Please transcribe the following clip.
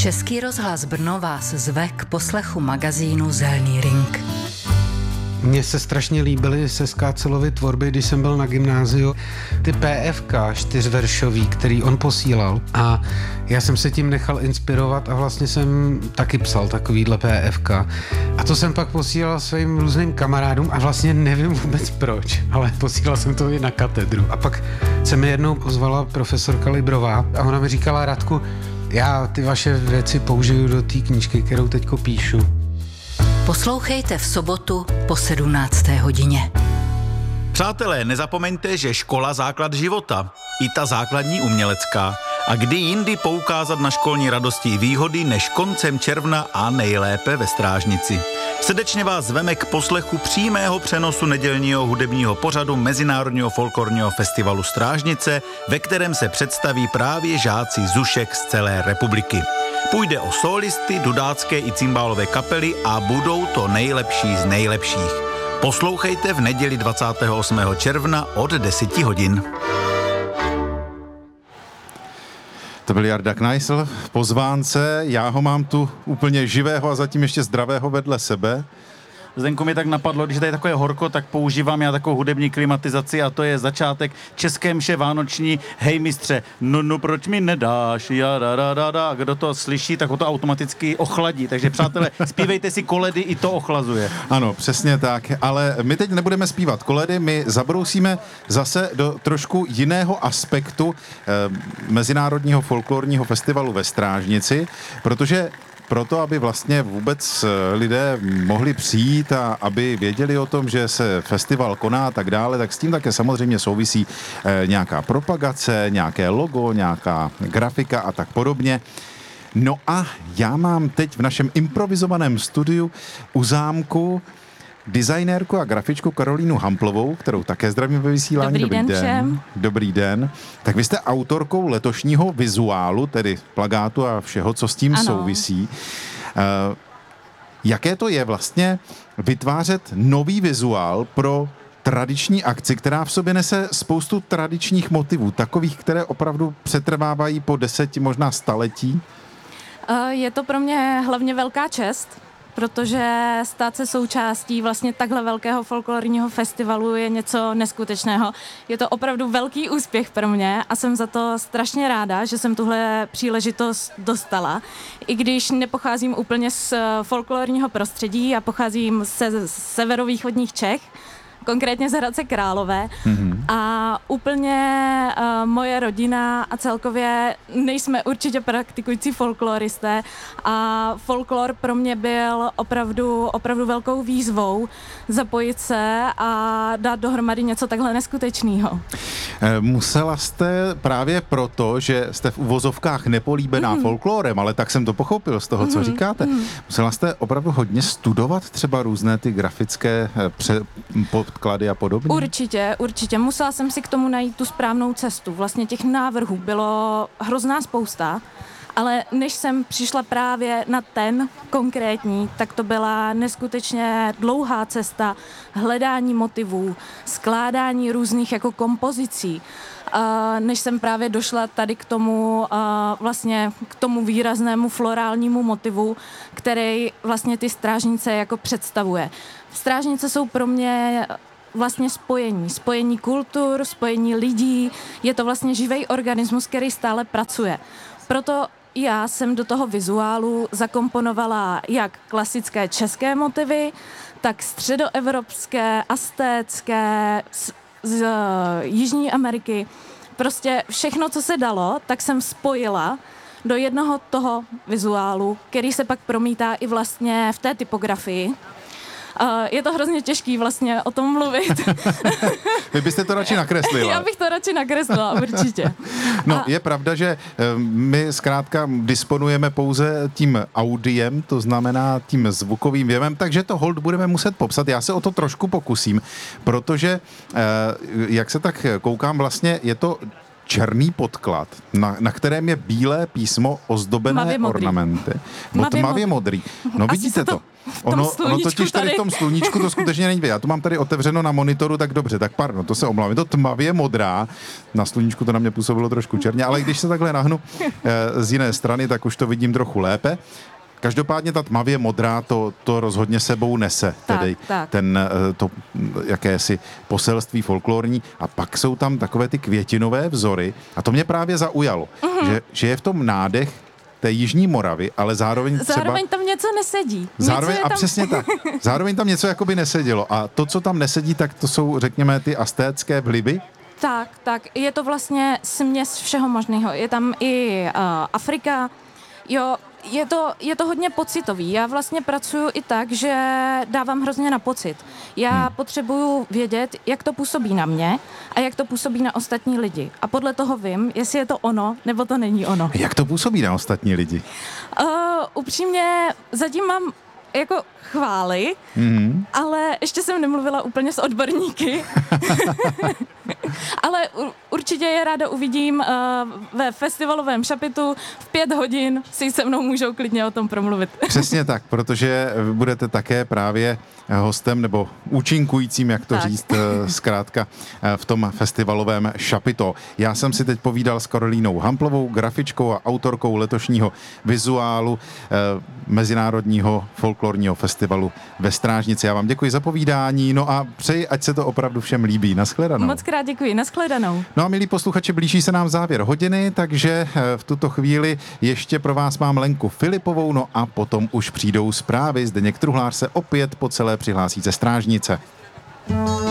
Český rozhlas Brno vás zve k poslechu magazínu Zelený ring. Mně se strašně líbily se Skácelovy tvorby, když jsem byl na gymnáziu. Ty PFK čtyřveršový, který on posílal. A já jsem se tím nechal inspirovat a vlastně jsem taky psal takovýhle PFK. A to jsem pak posílal svým různým kamarádům a vlastně nevím vůbec proč, ale posílal jsem to i na katedru. A pak se mi jednou pozvala profesorka Librová a ona mi říkala: Radku, já ty vaše věci použiju do té knížky, kterou teďko píšu. Poslouchejte v sobotu po 17. hodině. Přátelé, nezapomeňte, že škola základ života, i ta základní umělecká. A kdy jindy poukázat na školní radosti i výhody než koncem června a nejlépe ve Strážnici. Srdečně vás zveme k poslechu přímého přenosu nedělního hudebního pořadu Mezinárodního folklorního festivalu Strážnice, ve kterém se představí právě žáci zušek z celé republiky. Půjde o sólisty, dudácké i cymbálové kapely a budou to nejlepší z nejlepších. Poslouchejte v neděli 28. června od 10 hodin. To byl Jarda Kneisl v pozvánce, já ho mám tu úplně živého a zatím ještě zdravého vedle sebe. Zdenko, mi tak napadlo, když tady takové horko, tak používám já takovou hudební klimatizaci a to je začátek české mše vánoční. Hej mistře, no proč mi nedáš, a kdo to slyší, tak ho to automaticky ochladí. Takže přátelé, zpívejte si koledy, i to ochlazuje. Ano, přesně tak, ale my teď nebudeme zpívat koledy, my zabrousíme zase do trošku jiného aspektu Mezinárodního folklorního festivalu ve Strážnici, protože proto, aby vlastně vůbec lidé mohli přijít a aby věděli o tom, že se festival koná a tak dále, tak s tím také samozřejmě souvisí nějaká propagace, nějaké logo, nějaká grafika a tak podobně. No a já mám teď v našem improvizovaném studiu u zámku designérku a grafičku Karolínu Hamplovou, kterou také zdravím ve vysílání. Dobrý den všem. Dobrý den. Tak vy jste autorkou letošního vizuálu, tedy plakátu a všeho, co s tím souvisí. Jaké to je vlastně vytvářet nový vizuál pro tradiční akci, která v sobě nese spoustu tradičních motivů, takových, které opravdu přetrvávají po 10, možná staletí? Je to pro mě hlavně velká čest, protože stát se součástí vlastně takhle velkého folklorního festivalu je něco neskutečného. Je to opravdu velký úspěch pro mě a jsem za to strašně ráda, že jsem tuhle příležitost dostala. I když nepocházím úplně z folklorního prostředí a pocházím ze severovýchodních Čech, konkrétně z Hradce Králové. A úplně moje rodina a celkově nejsme určitě praktikující folkloristé a folklor pro mě byl opravdu velkou výzvou zapojit se a dát dohromady něco takhle neskutečného. Musela jste právě proto, že jste v uvozovkách nepolíbená folklorem, ale tak jsem to pochopil z toho, co říkáte. Musela jste opravdu hodně studovat třeba různé ty grafické podklady a podobně? Určitě. Musela jsem si k tomu najít tu správnou cestu. Vlastně těch návrhů bylo hrozná spousta, ale než jsem přišla právě na ten konkrétní, tak to byla neskutečně dlouhá cesta hledání motivů, skládání různých jako kompozicí, než jsem právě došla tady k tomu vlastně k tomu výraznému florálnímu motivu, který vlastně ty strážnice jako představuje. Strážnice jsou pro mě vlastně spojení kultur, spojení lidí, je to vlastně živý organismus, který stále pracuje. Proto já jsem do toho vizuálu zakomponovala jak klasické české motivy, tak středoevropské, aztécké, z Jižní Ameriky. Prostě všechno, co se dalo, tak jsem spojila do jednoho toho vizuálu, který se pak promítá i vlastně v té typografii. Je to hrozně těžký vlastně o tom mluvit. Vy byste to radši nakreslila. Já bych to radši nakreslila, určitě. No, je pravda, že my zkrátka disponujeme pouze tím audiem, to znamená tím zvukovým věmem, takže to hold budeme muset popsat. Já se o to trošku pokusím, protože jak se tak koukám, vlastně je to černý podklad, na kterém je bílé písmo ozdobené ornamenty. Tmavě modrý. No Asi vidíte to. Ono totiž tady v tom sluníčku to skutečně není. Já to mám tady otevřeno na monitoru, tak dobře, tak pardon, to se omlouvám. Je to tmavě modrá. Na sluníčku to na mě působilo trošku černě, ale když se takhle nahnu z jiné strany, tak už to vidím trochu lépe. Každopádně ta tmavě modrá to rozhodně sebou nese, tedy to jakési poselství folklorní. A pak jsou tam takové ty květinové vzory a to mě právě zaujalo, že je v tom nádech té jižní Moravy, ale zároveň tam něco nesedí. Přesně tak. Zároveň tam něco jakoby nesedělo. A to, co tam nesedí, tak to jsou, řekněme, ty astécké vliby. Tak. Je to vlastně směs všeho možného. Je tam i Afrika. Jo, je to hodně pocitový. Já vlastně pracuji i tak, že dávám hrozně na pocit. Já potřebuju vědět, jak to působí na mě a jak to působí na ostatní lidi. A podle toho vím, jestli je to ono, nebo to není ono. Jak to působí na ostatní lidi? Upřímně, zatím mám jako chvály, ale ještě jsem nemluvila úplně s odborníky. Ale určitě je ráda uvidím ve festivalovém šapitu v 5 hodin si se mnou můžou klidně o tom promluvit. Přesně tak, protože budete také právě hostem nebo účinkujícím, jak to říct, zkrátka v tom festivalovém šapito. Já jsem si teď povídal s Karolínou Hamplovou, grafičkou a autorkou letošního vizuálu Mezinárodního folklorního festivalu ve Strážnici. Já vám děkuji za povídání, no a přeji, ať se to opravdu všem líbí. Naschledanou. Moc krát děkuji, naschledanou. No a milí posluchači, blíží se nám závěr hodiny, takže v tuto chvíli ještě pro vás mám Lenku Filipovou, no a potom už přijdou zprávy. Zdeněk Truhlář se opět po celé přihlásí ze Strážnice.